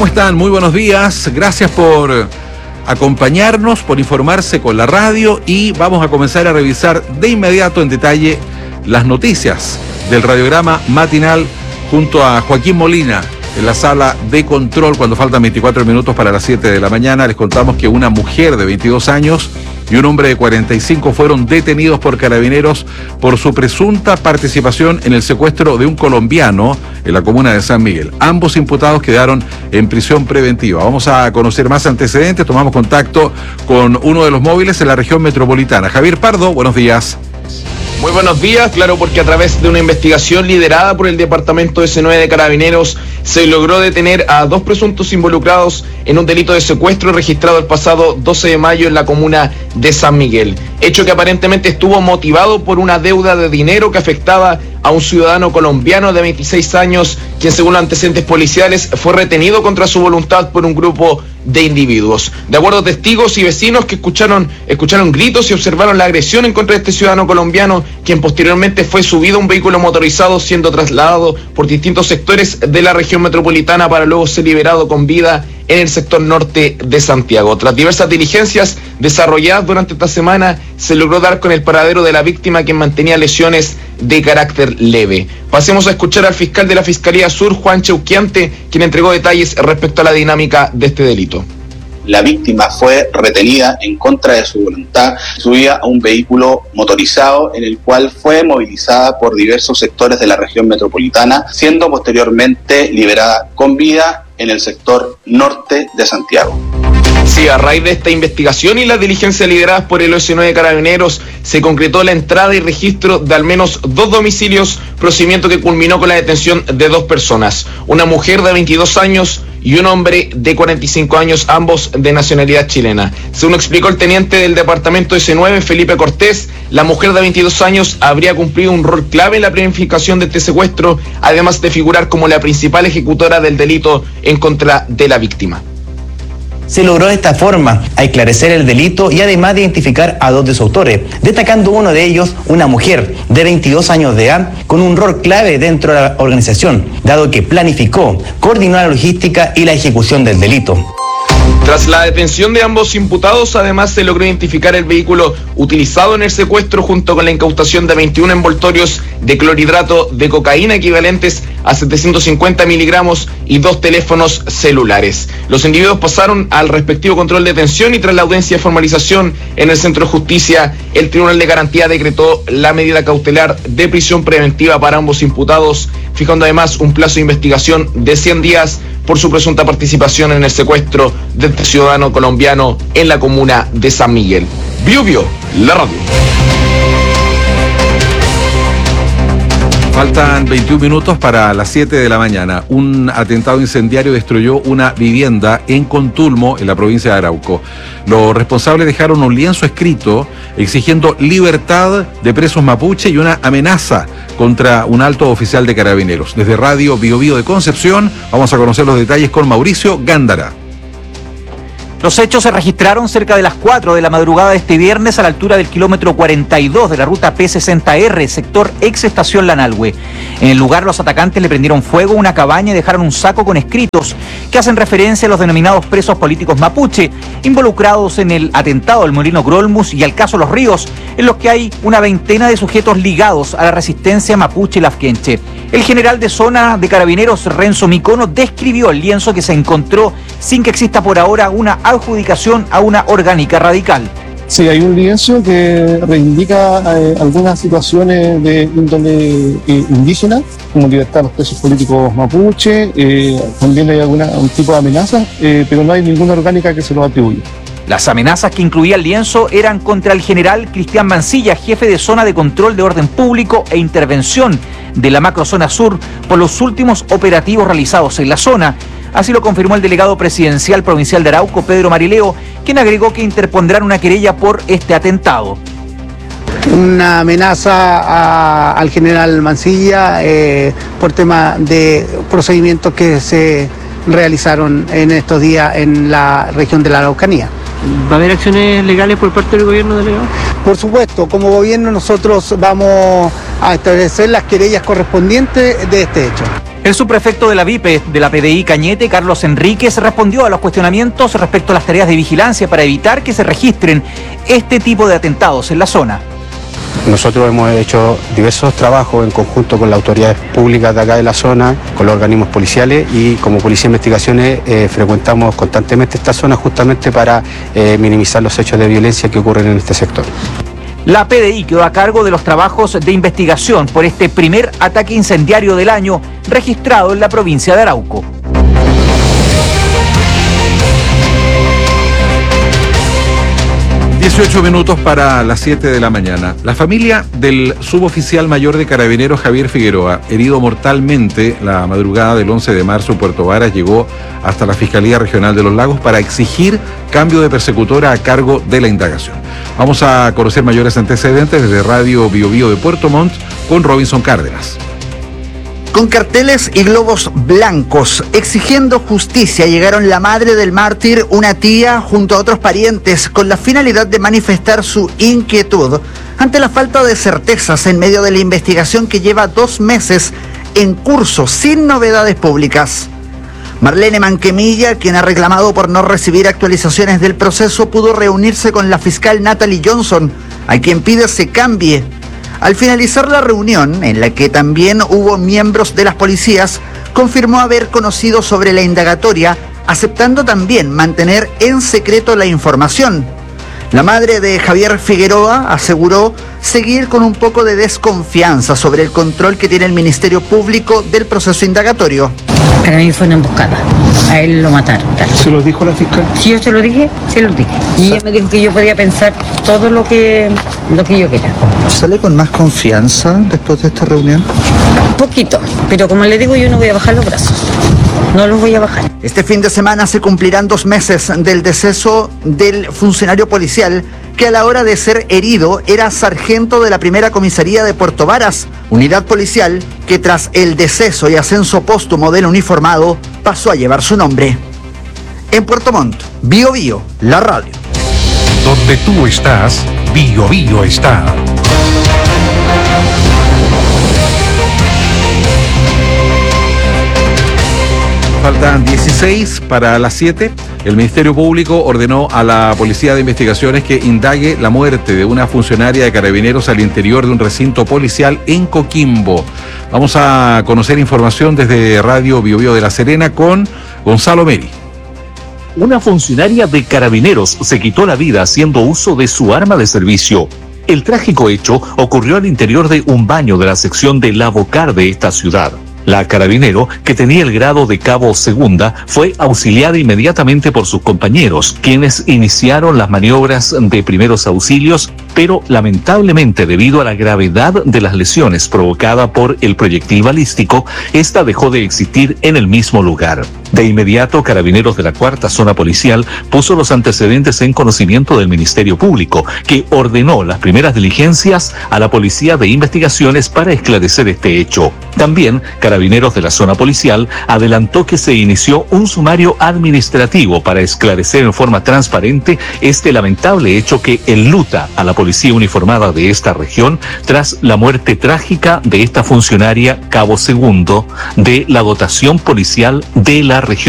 ¿Cómo están? Muy buenos días. Gracias por acompañarnos, por informarse con la radio, y vamos a comenzar a revisar de inmediato en detalle las noticias del radiograma matinal junto a Joaquín Molina en la sala de control. Cuando faltan 24 minutos para las 7 de la mañana, les contamos que una mujer de 22 años y un hombre de 45 fueron detenidos por carabineros por su presunta participación en el secuestro de un colombiano en la comuna de San Miguel. Ambos imputados quedaron en prisión preventiva. Vamos a conocer más antecedentes. Tomamos contacto con uno de los móviles en la región metropolitana. Javier Pardo, buenos días. Muy buenos días, claro, porque a través de una investigación liderada por el Departamento S9 de Carabineros se logró detener a dos presuntos involucrados en un delito de secuestro registrado el pasado 12 de mayo en la comuna de San Miguel. Hecho que aparentemente estuvo motivado por una deuda de dinero que afectaba a un ciudadano colombiano de 26 años, quien según los antecedentes policiales fue retenido contra su voluntad por un grupo de individuos. De acuerdo a testigos y vecinos que escucharon gritos y observaron la agresión en contra de este ciudadano colombiano, quien posteriormente fue subido a un vehículo motorizado siendo trasladado por distintos sectores de la región metropolitana para luego ser liberado con vida en el sector norte de Santiago. Tras diversas diligencias desarrolladas durante esta semana, se logró dar con el paradero de la víctima, quien mantenía lesiones de carácter leve. Pasemos a escuchar al fiscal de la Fiscalía Sur, Juan Cheuquiante, quien entregó detalles respecto a la dinámica de este delito. La víctima fue retenida en contra de su voluntad, subida a un vehículo motorizado en el cual fue movilizada por diversos sectores de la región metropolitana, siendo posteriormente liberada con vida en el sector norte de Santiago. Sí, a raíz de esta investigación y las diligencias lideradas por el S9 de Carabineros, se concretó la entrada y registro de al menos 2 domicilios, procedimiento que culminó con la detención de 2 personas, una mujer de 22 años y un hombre de 45 años, ambos de nacionalidad chilena. Según explicó el teniente del departamento S9, Felipe Cortés, la mujer de 22 años habría cumplido un rol clave en la planificación de este secuestro, además de figurar como la principal ejecutora del delito en contra de la víctima. Se logró de esta forma esclarecer el delito y además de identificar a 2 de sus autores, destacando uno de ellos, una mujer de 22 años de edad, con un rol clave dentro de la organización, dado que planificó, coordinó la logística y la ejecución del delito. Tras la detención de ambos imputados, además se logró identificar el vehículo utilizado en el secuestro junto con la incautación de 21 envoltorios de clorhidrato de cocaína equivalentes a 750 miligramos y 2 teléfonos celulares. Los individuos pasaron al respectivo control de detención y tras la audiencia de formalización en el Centro de Justicia, el Tribunal de Garantía decretó la medida cautelar de prisión preventiva para ambos imputados, fijando además un plazo de investigación de 100 días por su presunta participación en el secuestro de este ciudadano colombiano en la comuna de San Miguel. Biobío, la radio. Faltan 21 minutos para las 7 de la mañana. Un atentado incendiario destruyó una vivienda en Contulmo, en la provincia de Arauco. Los responsables dejaron un lienzo escrito exigiendo libertad de presos mapuche y una amenaza contra un alto oficial de Carabineros. Desde Radio Biobío de Concepción vamos a conocer los detalles con Mauricio Gándara. Los hechos se registraron cerca de las 4 de la madrugada de este viernes a la altura del kilómetro 42 de la ruta P60R, sector ex estación Lanalhue. En el lugar, los atacantes le prendieron fuego a una cabaña y dejaron un saco con escritos que hacen referencia a los denominados presos políticos mapuche, involucrados en el atentado del Molino Grolmus y al caso Los Ríos, en los que hay una veintena de sujetos ligados a la resistencia mapuche lafkenche. El general de zona de Carabineros, Renzo Micono, describió el lienzo que se encontró sin que exista por ahora una adjudicación a una orgánica radical. Sí, hay un lienzo que reivindica algunas situaciones de índole indígena, como libertad de los presos políticos mapuche, también hay un tipo de amenaza, pero no hay ninguna orgánica que se lo atribuya. Las amenazas que incluía el lienzo eran contra el general Cristian Mancilla, jefe de zona de control de orden público e intervención de la macrozona sur, por los últimos operativos realizados en la zona. Así lo confirmó el delegado presidencial provincial de Arauco, Pedro Marileo, quien agregó que interpondrán una querella por este atentado. Una amenaza al general Mancilla por tema de procedimientos que se realizaron en estos días en la región de la Araucanía. ¿Va a haber acciones legales por parte del gobierno, delegado? Por supuesto, como gobierno nosotros vamos a establecer las querellas correspondientes de este hecho. El subprefecto de la VIPE de la PDI Cañete, Carlos Enríquez, respondió a los cuestionamientos respecto a las tareas de vigilancia para evitar que se registren este tipo de atentados en la zona. Nosotros hemos hecho diversos trabajos en conjunto con las autoridades públicas de acá de la zona, con los organismos policiales, y como Policía de Investigaciones frecuentamos constantemente esta zona justamente para minimizar los hechos de violencia que ocurren en este sector. La PDI quedó a cargo de los trabajos de investigación por este primer ataque incendiario del año registrado en la provincia de Arauco. ...18 para las 7 de la mañana. La familia del suboficial mayor de Carabineros Javier Figueroa, herido mortalmente la madrugada del 11 de marzo en Puerto Varas, llegó hasta la Fiscalía Regional de los Lagos para exigir cambio de persecutora a cargo de la indagación. Vamos a conocer mayores antecedentes desde Radio Bio Bio de Puerto Montt con Robinson Cárdenas. Con carteles y globos blancos exigiendo justicia llegaron la madre del mártir, una tía, junto a otros parientes, con la finalidad de manifestar su inquietud ante la falta de certezas en medio de la investigación que lleva 2 meses en curso sin novedades públicas. Marlene Manquemilla, quien ha reclamado por no recibir actualizaciones del proceso, pudo reunirse con la fiscal Natalie Johnson, a quien pide se cambie. Al finalizar la reunión, en la que también hubo miembros de las policías, confirmó haber conocido sobre la indagatoria, aceptando también mantener en secreto la información. La madre de Javier Figueroa aseguró seguir con un poco de desconfianza sobre el control que tiene el Ministerio Público del proceso indagatorio. Para mí fue una emboscada. A él lo mataron. ¿Se lo dijo la fiscal? Si yo se lo dije, se lo dije. Y ella me dijo que yo podía pensar todo lo que yo quería. ¿Sale con más confianza después de esta reunión? Poquito, pero como le digo, yo no voy a bajar los brazos. No los voy a bajar. Este fin de semana se cumplirán 2 meses del deceso del funcionario policial que a la hora de ser herido era sargento de la primera comisaría de Puerto Varas, unidad policial que tras el deceso y ascenso póstumo del uniformado pasó a llevar su nombre. En Puerto Montt, Bio Bio, la radio. Donde tú estás, Bio Bio está. Faltan 16 para las 7. El Ministerio Público ordenó a la Policía de Investigaciones que indague la muerte de una funcionaria de Carabineros al interior de un recinto policial en Coquimbo. Vamos a conocer información desde Radio Bio Bio de La Serena con Gonzalo Meri. Una funcionaria de Carabineros se quitó la vida haciendo uso de su arma de servicio. El trágico hecho ocurrió al interior de un baño de la sección de La Bocar de esta ciudad. La carabinero, que tenía el grado de cabo segunda, fue auxiliada inmediatamente por sus compañeros, quienes iniciaron las maniobras de primeros auxilios, pero lamentablemente debido a la gravedad de las lesiones provocada por el proyectil balístico, esta dejó de existir en el mismo lugar. De inmediato, Carabineros de la Cuarta Zona Policial puso los antecedentes en conocimiento del Ministerio Público, que ordenó las primeras diligencias a la Policía de Investigaciones para esclarecer este hecho. También, Carabineros de la Zona Policial adelantó que se inició un sumario administrativo para esclarecer en forma transparente este lamentable hecho que enluta a la policía uniformada de esta región tras la muerte trágica de esta funcionaria cabo segundo de la dotación policial de la región